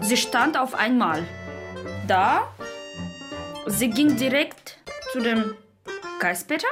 sie stand auf einmal da. Sie ging direkt zu dem Geistpeter.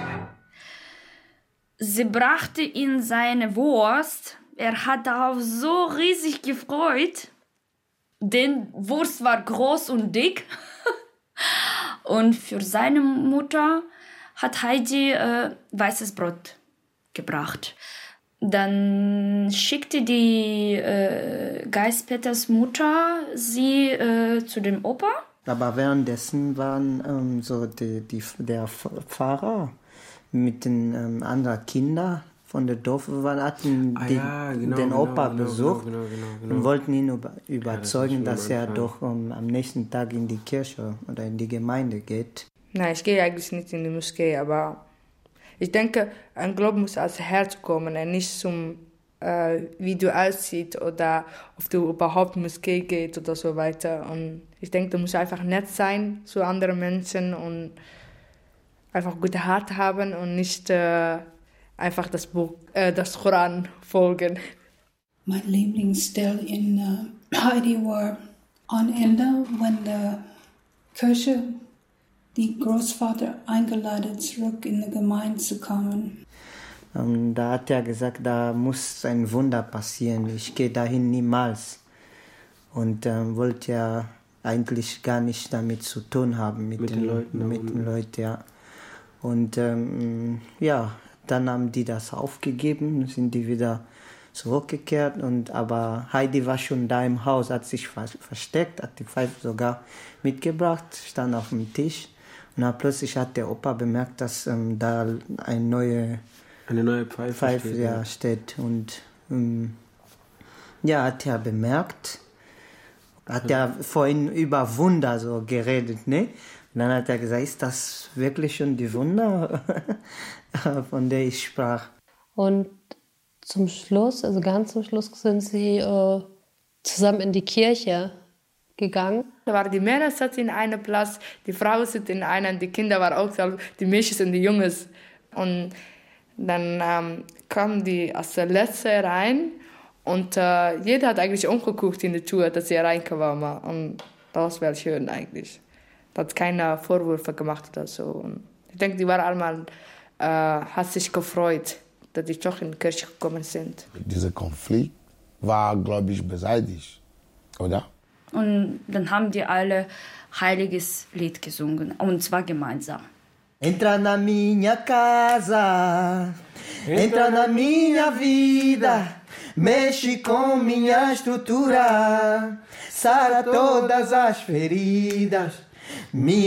Sie brachte ihm seine Wurst. Er hat darauf so riesig gefreut. Denn Wurst war groß und dick. Und für seine Mutter hat Heidi weißes Brot gebracht. Dann schickte die Geistpeters Mutter sie zu dem Opa. Aber währenddessen waren der Pfarrer mit den anderen Kindern von der Dorf hatten den Opa besucht und wollten ihn überzeugen, dass er doch am nächsten Tag in die Kirche oder in die Gemeinde geht. Nein, ich gehe eigentlich nicht in die Moschee, aber ich denke, ein Glaube muss aus dem Herz kommen und nicht zum, wie du aussiehst oder ob du überhaupt in die Moschee gehst oder so weiter. Und ich denke, du musst einfach nett sein zu anderen Menschen und einfach gute Hart haben und nicht einfach das Koran folgen. Mein Lieblingsstelle in Heidi war am Ende, wenn die Kirche die Großvater eingeladen zurück in die Gemeinde zu kommen. Da hat er gesagt, da muss ein Wunder passieren. Ich gehe dahin niemals. Und wollte ja eigentlich gar nicht damit zu tun haben mit den Leuten. Ja. Und dann haben die das aufgegeben, sind die wieder zurückgekehrt. Aber Heidi war schon da im Haus, hat sich versteckt, hat die Pfeife sogar mitgebracht, stand auf dem Tisch. Und dann plötzlich hat der Opa bemerkt, dass da eine neue Pfeife steht. Und hat er bemerkt, hat er vorhin über Wunder so geredet, ne? Und dann hat er gesagt, ist das wirklich schon die Wunder, von der ich sprach? Und zum Schluss, also ganz zum Schluss, sind sie zusammen in die Kirche gegangen. Da waren die Männer saßen in einem Platz, die Frauen sitzen in einem, die Kinder waren auch da, die Mädchen und die Jungs. Und dann kamen die als Letzte rein und jeder hat eigentlich umgeguckt in die Tür, dass sie reinkamen. Und das war schön eigentlich. Da hat keiner Vorwürfe gemacht oder so. Und ich denke, die waren einmal, hat sich gefreut, dass die doch in die Kirche gekommen sind. Dieser Konflikt war, glaube ich, beseitigt, oder? Und dann haben die alle heiliges Lied gesungen, und zwar gemeinsam. Entra na minha casa, entra na minha vida, mexe com minha estrutura, sara todas as feridas.